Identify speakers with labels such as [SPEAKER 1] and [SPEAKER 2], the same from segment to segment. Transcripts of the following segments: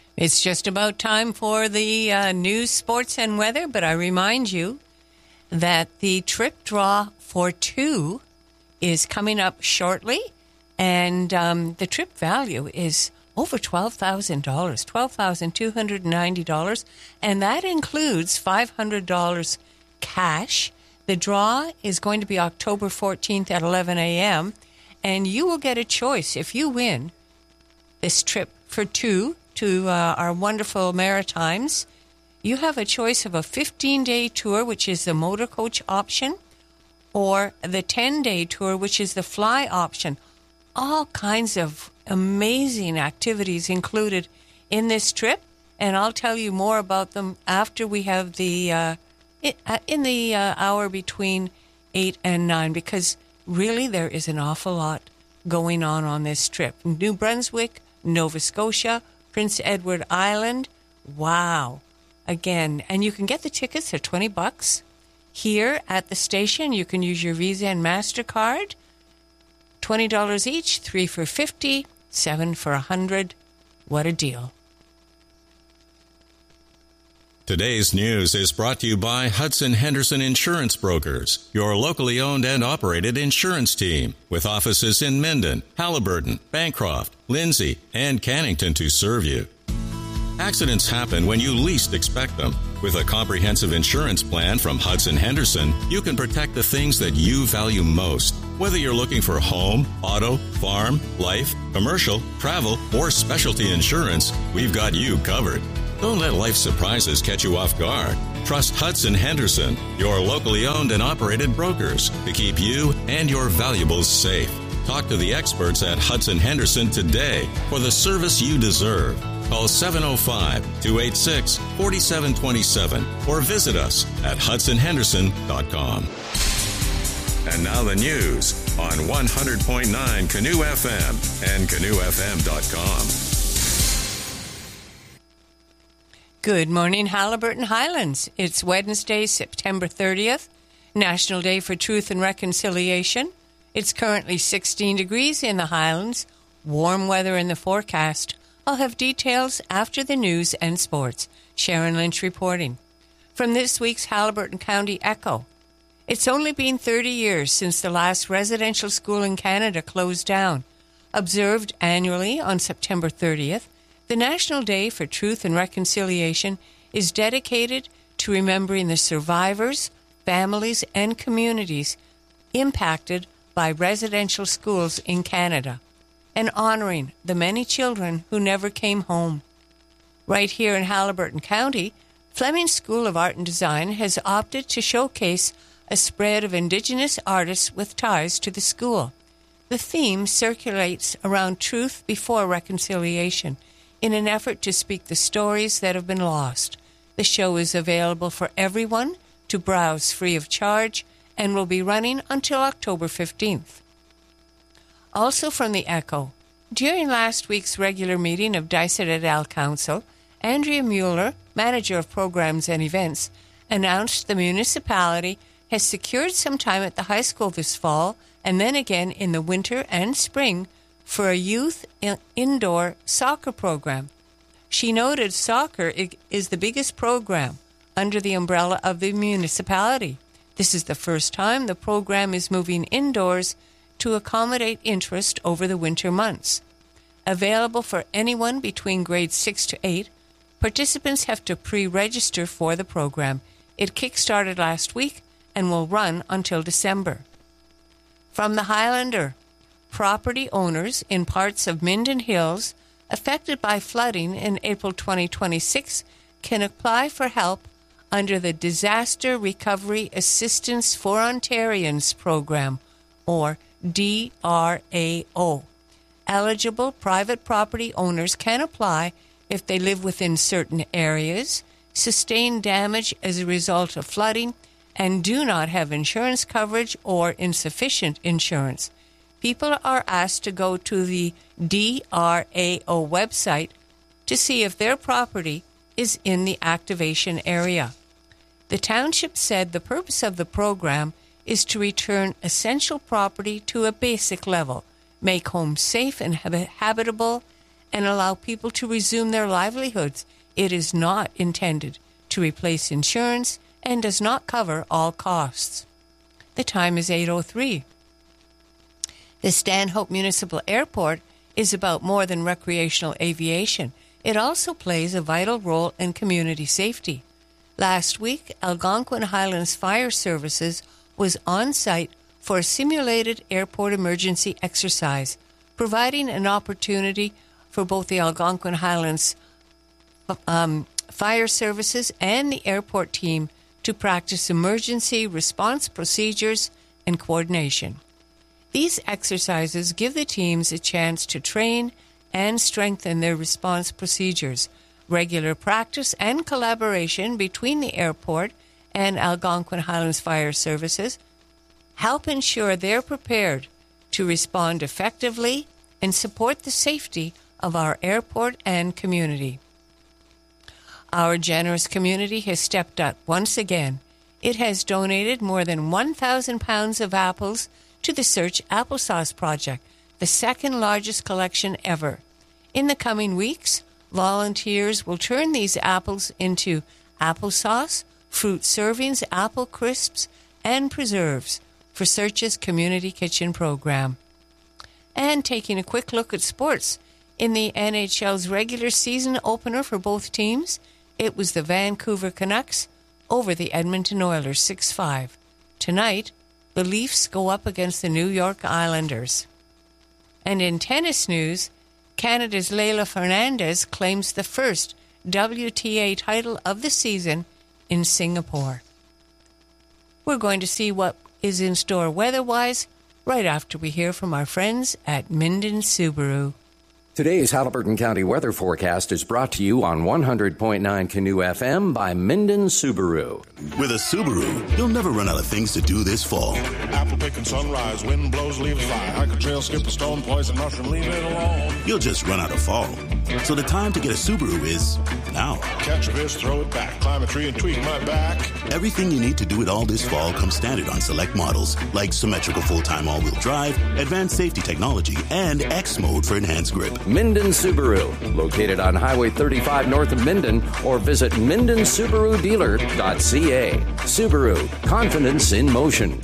[SPEAKER 1] It's just about time for the news, sports, and weather, but I remind you that the trip draw for two is coming up shortly, and the trip value is over $12,000, $12,290, and that includes $500 cash. The draw is going to be October 14th at 11 a.m., and you will get a choice if you win this trip for two to our wonderful Maritimes. You have a choice of a 15-day tour, which is the motor coach option, or the 10-day tour, which is the fly option. All kinds of amazing activities included in this trip, and I'll tell you more about them after we have the in the hour between 8 and 9, because really there is an awful lot going on this trip. New Brunswick, Nova Scotia, Prince Edward Island. Wow. Again, and you can get the tickets at $20 here at the station. You can use your Visa and MasterCard. $20 each, 3 for $50, 7 for $100. What a deal.
[SPEAKER 2] Today's news is brought to you by Hudson Henderson Insurance Brokers, your locally owned and operated insurance team, with offices in Minden, Halliburton, Bancroft, Lindsay, and Cannington to serve you. Accidents happen when you least expect them. With a comprehensive insurance plan from Hudson Henderson, you can protect the things that you value most. Whether you're looking for home, auto, farm, life, commercial, travel, or specialty insurance, we've got you covered. Don't let life's surprises catch you off guard. Trust Hudson Henderson, your locally owned and operated brokers, to keep you and your valuables safe. Talk to the experts at Hudson Henderson today for the service you deserve. Call 705-286-4727 or visit us at hudsonhenderson.com. And now the news on 100.9 Canoe FM and canoefm.com.
[SPEAKER 1] Good morning, Halliburton Highlands. It's Wednesday, September 30th, National Day for Truth and Reconciliation. It's currently 16 degrees in the Highlands. Warm weather in the forecast. I'll have details after the news and sports. Sharon Lynch reporting. From this week's Halliburton County Echo. It's only been 30 years since the last residential school in Canada closed down. Observed annually on September 30th, the National Day for Truth and Reconciliation is dedicated to remembering the survivors, families, and communities impacted by residential schools in Canada, and honoring the many children who never came home. Right here in Halliburton County, Fleming School of Art and Design has opted to showcase a spread of Indigenous artists with ties to the school. The theme circulates around truth before reconciliation in an effort to speak the stories that have been lost. The show is available for everyone to browse free of charge and will be running until October 15th. Also from the Echo, during last week's regular meeting of Dysart et al. Council, Andrea Mueller, Manager of Programs and Events, announced the municipality has secured some time at the high school this fall and then again in the winter and spring for a youth indoor soccer program. She noted soccer is the biggest program under the umbrella of the municipality. This is the first time the program is moving indoors to accommodate interest over the winter months. Available for anyone between grades 6 to 8, participants have to pre-register for the program. It kick-started last week and will run until December. From the Highlander, property owners in parts of Minden Hills affected by flooding in April 2026 can apply for help under the Disaster Recovery Assistance for Ontarians program, or DRAO. Eligible private property owners can apply if they live within certain areas, sustain damage as a result of flooding, and do not have insurance coverage or insufficient insurance. People are asked to go to the DRAO website to see if their property is in the activation area. The township said the purpose of the program is to return essential property to a basic level, make homes safe and habitable, and allow people to resume their livelihoods. It is not intended to replace insurance and does not cover all costs. The time is 8:03. The Stanhope Municipal Airport is about more than recreational aviation. It also plays a vital role in community safety. Last week, Algonquin Highlands Fire Services was on site for a simulated airport emergency exercise, providing an opportunity for both the Algonquin Highlands Fire Services and the airport team to practice emergency response procedures and coordination. These exercises give the teams a chance to train and strengthen their response procedures. Regular practice and collaboration between the airport and Algonquin Highlands Fire Services help ensure they're prepared to respond effectively and support the safety of our airport and community. Our generous community has stepped up once again. It has donated more than 1,000 pounds of apples to the Search Applesauce Project, the second largest collection ever. In the coming weeks, volunteers will turn these apples into applesauce, fruit servings, apple crisps, and preserves for Search's Community Kitchen program. And taking a quick look at sports, in the NHL's regular season opener for both teams, it was the Vancouver Canucks over the Edmonton Oilers 6-5. Tonight, the Leafs go up against the New York Islanders. And in tennis news, Canada's Leylah Fernandez claims the first WTA title of the season in Singapore. We're going to see what is in store weather-wise right after we hear from our friends at Minden Subaru.
[SPEAKER 3] Today's Haliburton County weather forecast is brought to you on 100.9 Canoe FM by Minden Subaru.
[SPEAKER 4] With a Subaru, you'll never run out of things to do this fall.
[SPEAKER 5] Apple picking sunrise, wind blows, leaves fly. Hike a trail, skip a stone, poison mushroom, leave it alone.
[SPEAKER 4] You'll just run out of fall. So the time to get a Subaru is now.
[SPEAKER 5] Catch a fish, throw it back, climb a tree and tweak my back.
[SPEAKER 4] Everything you need to do it all this fall comes standard on select models, like symmetrical full-time all-wheel drive, advanced safety technology, and X mode for enhanced grip.
[SPEAKER 3] Minden Subaru, located on Highway 35 north of Minden, or visit MindenSubaruDealer.ca. Subaru, confidence in motion.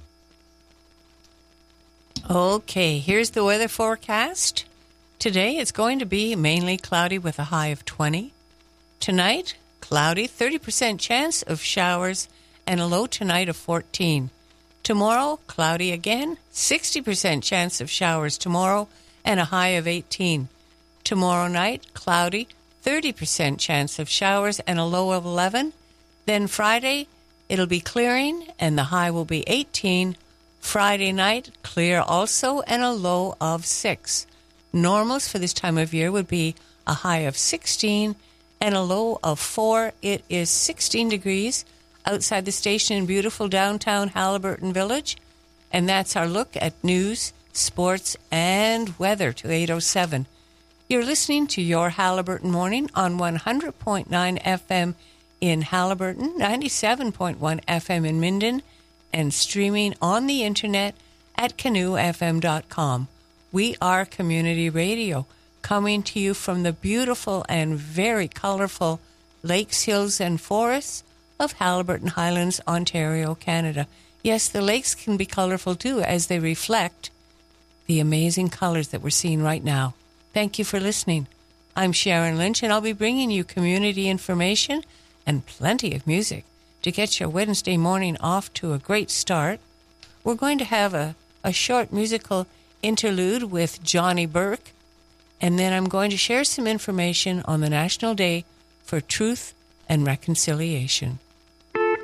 [SPEAKER 1] Okay, here's the weather forecast. Today it's going to be mainly cloudy with a high of 20. Tonight, cloudy, 30% chance of showers, and a low tonight of 14. Tomorrow, cloudy again, 60% chance of showers tomorrow, and a high of 18. Tomorrow night, cloudy, 30% chance of showers, and a low of 11. Then Friday, it'll be clearing, and the high will be 18. Friday night, clear also, and a low of 6. Normals for this time of year would be a high of 16 and a low of 4. It is 16 degrees outside the station in beautiful downtown Haliburton Village. And that's our look at news, sports, and weather to 8:07. You're listening to Your Haliburton Morning on 100.9 FM in Haliburton, 97.1 FM in Minden, and streaming on the internet at canoefm.com. We are community radio, coming to you from the beautiful and very colorful lakes, hills, and forests of Haliburton Highlands, Ontario, Canada. Yes, the lakes can be colorful too, as they reflect the amazing colors that we're seeing right now. Thank you for listening. I'm Sharon Lynch, and I'll be bringing you community information and plenty of music to get your Wednesday morning off to a great start. We're going to have a short musical interlude with Johnny Burke, and then I'm going to share some information on the National Day for Truth and Reconciliation.